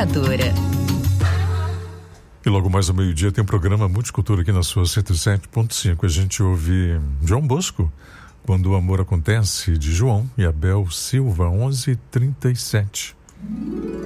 Educadora. E logo mais ao meio-dia tem um programa Multicultura aqui na sua 107.5. A gente ouve João Bosco, Quando o Amor Acontece, de João e Abel Silva, 11h37.